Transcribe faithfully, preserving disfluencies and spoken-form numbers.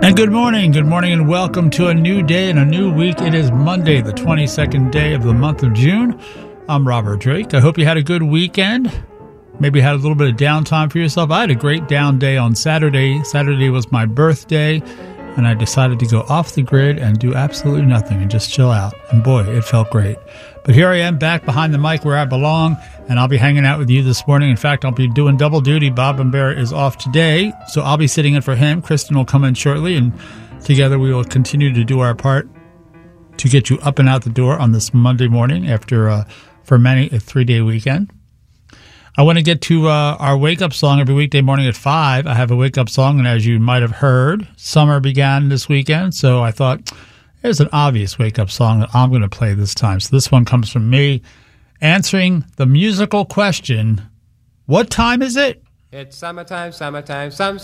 And good morning, good morning, and welcome to a new day and a new week. It is Monday, the twenty-second day of the month of June. I'm Robert Drake. I hope you had a good weekend. Maybe had a little bit of downtime for yourself. I had a great down day on Saturday. Saturday was my birthday, and I decided to go off the grid and do absolutely nothing and just chill out. And boy, it felt great. But here I am back behind the mic where I belong, and I'll be hanging out with you this morning. In fact, I'll be doing double duty. Bob Imbera is off today, so I'll be sitting in for him. Kristen will come in shortly, and together we will continue to do our part to get you up and out the door on this Monday morning after, uh, for many, a three-day weekend. I want to get to uh, our wake-up song every weekday morning at five. I have a wake-up song, and as you might have heard, summer began this weekend, so I thought, there's an obvious wake-up song that I'm going to play this time. So this one comes from me answering the musical question, what time is it? It's summertime, summertime, some